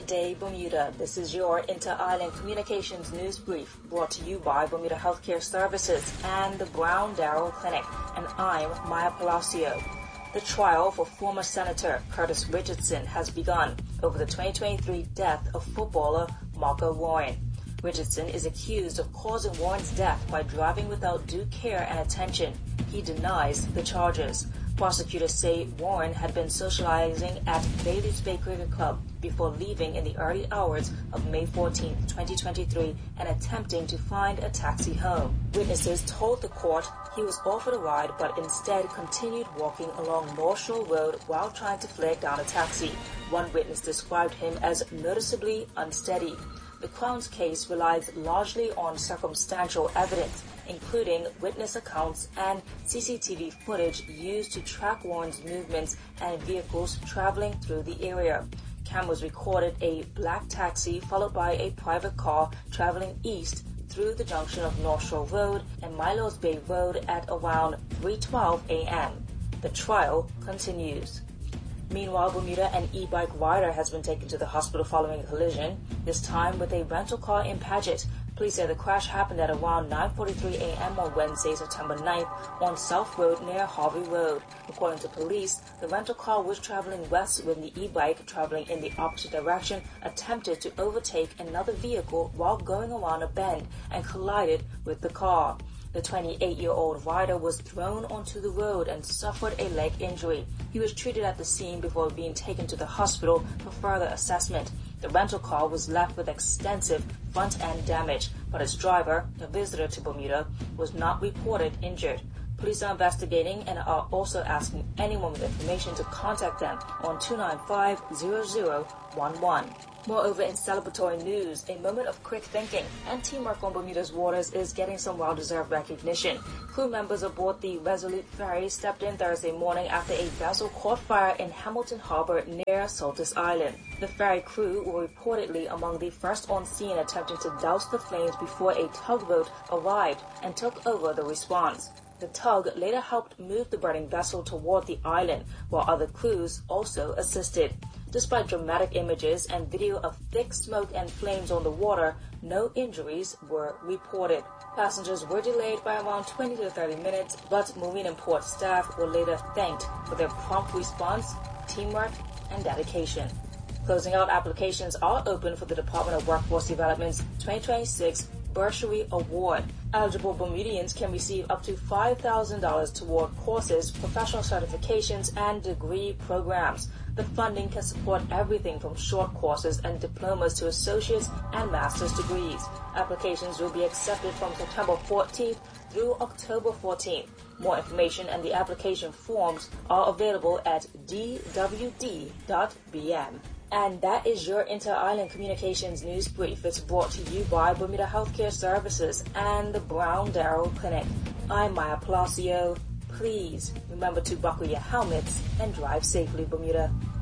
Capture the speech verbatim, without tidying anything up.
Good day, Bermuda. This is your Inter-Island Communications News Brief brought to you by Bermuda Healthcare Services and the Brown Darrell Clinic, and I'm Maya Palacio. The trial for former Senator Curtis Richardson has begun over the twenty twenty-three death of footballer Marco Warren. Richardson is accused of causing Warren's death by driving without due care and attention. He denies the charges. Prosecutors say Warren had been socializing at Bailey's Bay Cricket Club before leaving in the early hours of May fourteenth, twenty twenty-three, and attempting to find a taxi home. Witnesses told the court he was offered a ride but instead continued walking along North Shore Road while trying to flag down a taxi. One witness described him as noticeably unsteady. The Crown's case relies largely on circumstantial evidence, including witness accounts and C C T V footage used to track Warren's movements and vehicles traveling through the area. Cameras recorded a black taxi followed by a private car traveling east through the junction of North Shore Road and Milos Bay Road at around three twelve a.m. The trial continues. Meanwhile, Bermuda, an e-bike rider has been taken to the hospital following a collision, this time with a rental car in Paget. Police say the crash happened at around nine forty-three a.m. on Wednesday, September ninth, on South Road near Harvey Road. According to police, the rental car was traveling west when the e-bike, traveling in the opposite direction, attempted to overtake another vehicle while going around a bend and collided with the car. The twenty-eight-year-old rider was thrown onto the road and suffered a leg injury. He was treated at the scene before being taken to the hospital for further assessment. The rental car was left with extensive front-end damage, but its driver, a visitor to Bermuda, was not reported injured. Police are investigating and are also asking anyone with information to contact them on two nine five, zero zero one one. Moreover, in celebratory news, a moment of quick thinking and teamwork on Bermuda's waters is getting some well-deserved recognition. Crew members aboard the Resolute ferry stepped in Thursday morning after a vessel caught fire in Hamilton Harbor near Saltus Island. The ferry crew were reportedly among the first on scene attempting to douse the flames before a tugboat arrived and took over the response. The tug later helped move the burning vessel toward the island, while other crews also assisted. Despite dramatic images and video of thick smoke and flames on the water, no injuries were reported. Passengers were delayed by around twenty to thirty minutes, but Marine and Port staff were later thanked for their prompt response, teamwork, and dedication. Closing out applications are open for the Department of Workforce Development's twenty twenty-six Bursary Award. Eligible Bermudians can receive up to five thousand dollars toward courses, professional certifications, and degree programs. The funding can support everything from short courses and diplomas to associate's and master's degrees. Applications will be accepted from September fourteenth through October fourteenth. More information and the application forms are available at d w d dot b m. And that is your Inter-Island Communications News Brief. It's brought to you by Bermuda Healthcare Services and the Brown Darrell Clinic. I'm Maya Palacio. Please remember to buckle your helmets and drive safely, Bermuda.